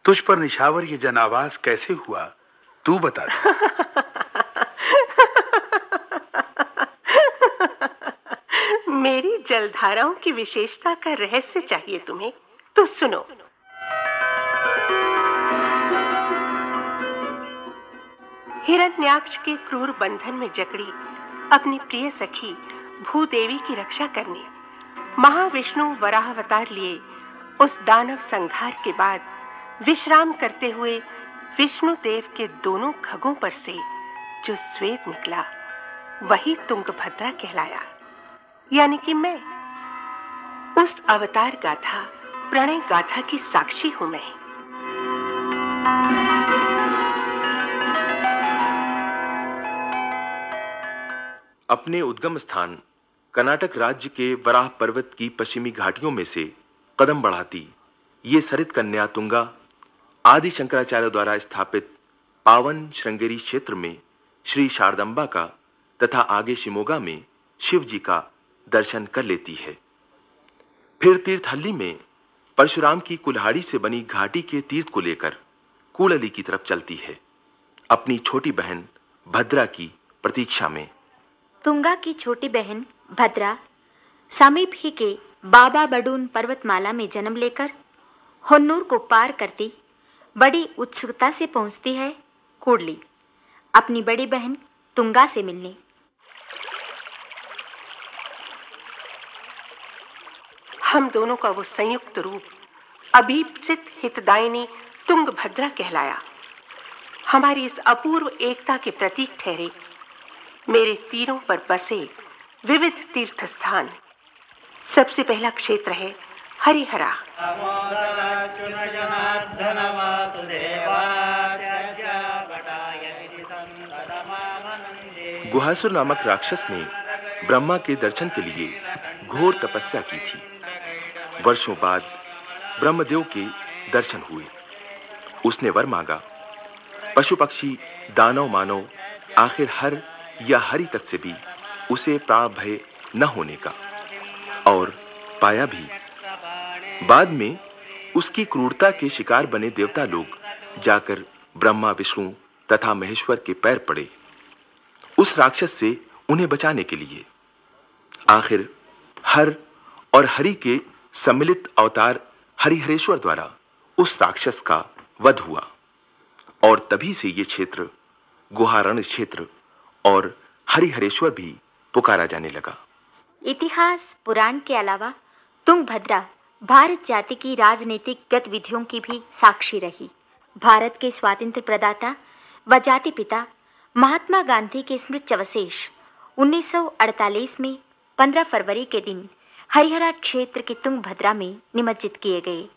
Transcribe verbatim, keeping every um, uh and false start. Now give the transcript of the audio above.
तुझ पर निछावर ये जनावाज कैसे हुआ, तू बता दे। मेरी जलधाराओं की विशेषता का रहस्य चाहिए तुम्हें, तो सुनो। हिरण्याक्ष के क्रूर बंधन में जकड़ी अपनी प्रिय सखी भूदेवी की रक्षा करने महाविष्णु वराह अवतार लिए उस दानव संहार के बाद विश्राम करते हुए विष्णु देव के दोनों खगों पर से जो श्वेत निकला वही तुंगभद्रा कहलाया। यानी कि मैं उस अवतार गाथा, प्रणय गाथा की साक्षी हूं मैं। अपने उद्गम स्थान कर्नाटक राज्य के वराह पर्वत की पश्चिमी घाटियों में से कदम बढ़ाती ये सरित कन्या तुंगा आदि शंकराचार्य द्वारा स्थापित पावन श्रृंगेरी क्षेत्र में श्री शारदंबा का तथा आगे शिमोगा में शिव जी का दर्शन कर लेती है। फिर तीर्थहल्ली में परशुराम की कुल्हाड़ी से बनी घाटी के तीर्थ को लेकर कूड़ली की तरफ चलती है, अपनी छोटी बहन भद्रा की प्रतीक्षा में। तुंगा की छोटी बहन भद्रा समीप ही के बाबा बडून पर्वतमाला में जन्म लेकर होन्नूर को पार करती बड़ी उत्सुकता से पहुंचती है कूड़ली अपनी बड़ी बहन तुंगा से मिलने। हम दोनों का वो संयुक्त रूप अभीप्सित हितदायिनी तुंगभद्रा कहलाया। हमारी इस अपूर्व एकता के प्रतीक ठहरे मेरे तीरों पर बसे विविध तीर्थ स्थान। सबसे पहला क्षेत्र है हरिहरा। गुहासुर नामक राक्षस ने ब्रह्मा के दर्शन के लिए घोर तपस्या की थी। वर्षों बाद ब्रह्मदेव के दर्शन हुए। उसने वर मांगा। पशु पक्षी दानव मानव आखिर हर या हरि तक से भी उसे प्राण भय न होने का, और पाया भी। बाद में उसकी क्रूरता के शिकार बने देवता लोग जाकर ब्रह्मा विष्णु तथा महेश्वर के पैर पड़े उस राक्षस से उन्हें बचाने के लिए। आखिर हर और हरि के सम्मिलित अवतार हरिहरेश्वर द्वारा उस राक्षस का वध हुआ, और तभी से ये क्षेत्र गुहारण्य क्षेत्र और हरिहरेश्वर भी पुकारा जाने लगा। इतिहास पुराण के अलावा तुंगभद्रा भारत जाति की राजनीतिक गतिविधियों की भी साक्षी रही। भारत के स्वातंत्र प्रदाता व जाति पिता महात्मा गांधी के स्मृत्यवशेष उन्नीस सौ अड़तालीस में पंद्रह फरवरी के दिन हरिहरा क्षेत्र के तुंगभद्रा में निमज्जित किए गए।